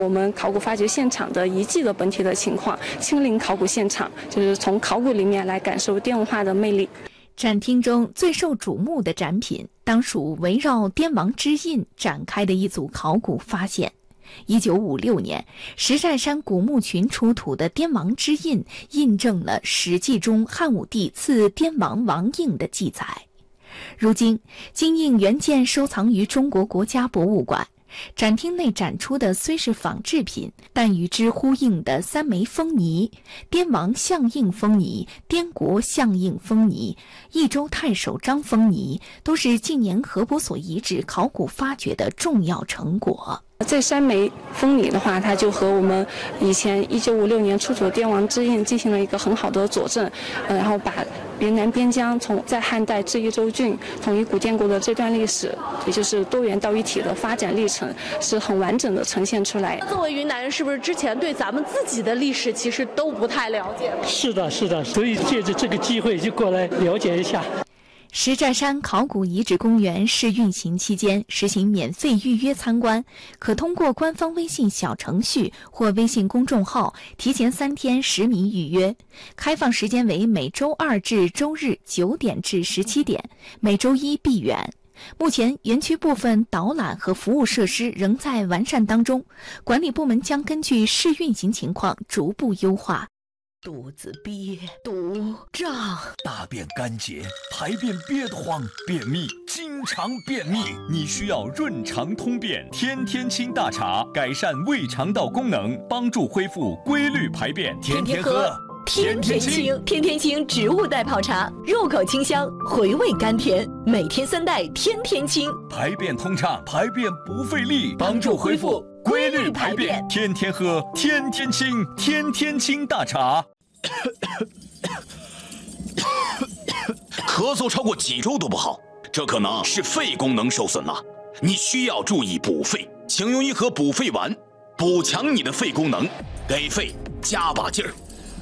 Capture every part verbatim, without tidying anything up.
我们考古发掘现场的遗迹的本体的情况，亲临考古现场，就是从考古里面来感受滇文化的魅力。 展厅中最受瞩目的展品，当属围绕滇王之印展开的一组考古发现。一九五六年，石寨山古墓群出土的滇王之印，印证了《史记》中汉武帝赐滇王王印的记载。如今，金印原件收藏于中国国家博物馆。展厅内展出的虽是仿制品，但与之呼应的三枚封泥、滇王象印封泥、滇国象印封泥、益州太守章封泥，都是近年河伯所遗址考古发掘的重要成果。 这三枚封泥的话，它就和我们以前一九五六年出土的滇王之印进行了一个很好的佐证，呃，然后把云南边疆从在汉代至益州郡统一古滇国的这段历史，也就是多元到一体的发展历程，是很完整的呈现出来。 作为云南人，是不是之前对咱们自己的历史其实都不太了解？ 是的，是的，所以借着这个机会就过来了解一下。 石寨山考古遗址公园试运行期间，实行免费预约参观，可通过官方微信小程序或微信公众号提前三天实名预约。开放时间为每周二至周日九点至十七点，每周一闭园。目前园区部分导览和服务设施仍在完善当中，管理部门将根据试运行情况逐步优化。 肚子憋，肚胀， 大便干结，排便憋得慌，便秘，经常便秘，你需要润肠通便天天清大茶，改善胃肠道功能，帮助恢复规律排便。天天喝， 天天清，天天清植物代泡茶，入口清香，回味甘甜，每天三袋，天天清， 排便通畅，排便不费力，帮助恢复规律排便。天天喝，天天清，天天清大茶。 咳嗽超过几周都不好，这可能是肺功能受损了，你需要注意补肺，请用一盒补肺丸，补强你的肺功能，给肺加把劲儿。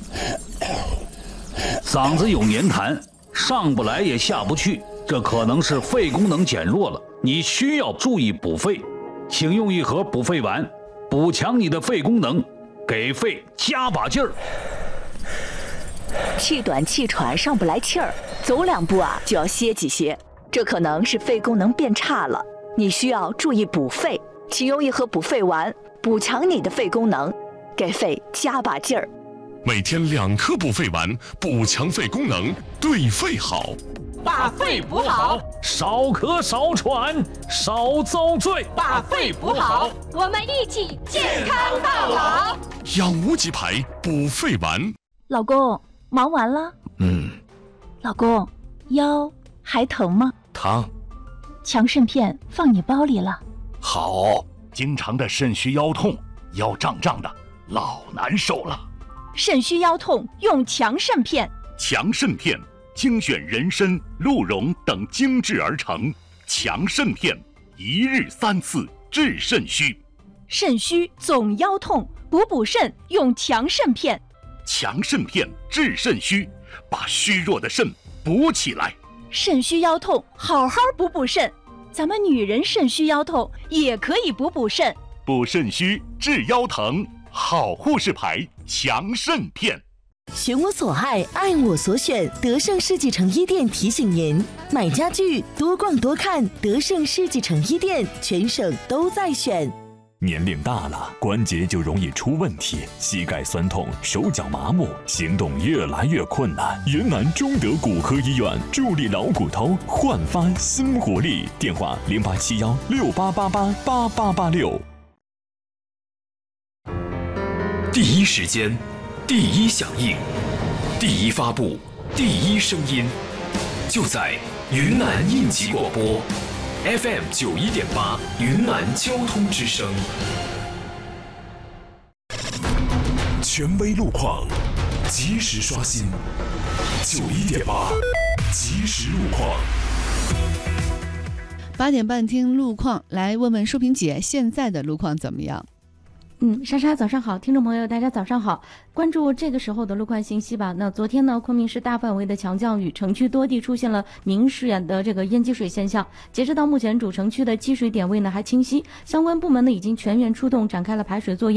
嗓子有黏痰，上不来也下不去，这可能是肺功能减弱了，你需要注意补肺，请用一盒补肺丸，补强你的肺功能，给肺加把劲儿。 气短气喘，上不来气儿，走两步啊就要歇几歇，这可能是肺功能变差了，你需要注意补肺，请用一盒补肺丸，补强你的肺功能，给肺加把劲儿。 每天两颗补肺丸，补强肺功能，对肺好。 把肺补好， 少咳少喘，少遭罪。 把肺补好，我们一起健康到老。 养无极牌补肺丸。 老公，忙完了？ 嗯。 老公，腰还疼吗？ 疼。 强肾片放你包里了。 好。经常的肾虚腰痛，腰胀胀的，老难受了。 肾虚腰痛用强肾片。 强肾片精选人参、鹿茸等精制而成，强肾片一日三次治肾虚。 肾虚总腰痛，补补肾用强肾片。 强肾片治肾虚，把虚弱的肾补起来。 肾虚腰痛，好好补补肾。咱们女人肾虚腰痛也可以补补肾。 补肾虚治腰疼，好护士牌强肾片。 寻我所爱，爱我所选。德胜世纪城一店提醒您：买家具多逛多看，德胜世纪城一店全省都在选。 年龄大了，关节就容易出问题，膝盖酸痛，手脚麻木，行动越来越困难。云南中德骨科医院助力老骨头，焕发新活力。电话零八七幺六八八八八八八六。 第一时间，第一响应，第一发布，第一声音，就在云南应急广播 F M 九一点八，云南交通之声。 权威路况，及时刷新。九一点八，及时路况。 八点半听路况，来问问淑萍姐，现在的路况怎么样？ 嗯，莎莎早上好，听众朋友大家早上好，关注这个时候的路况信息吧。那昨天呢，昆明市大范围的强降雨，城区多地出现了明显的这个淹积水现象。截止到目前，主城区的积水点位呢还清晰，相关部门呢已经全员出动，展开了排水作业。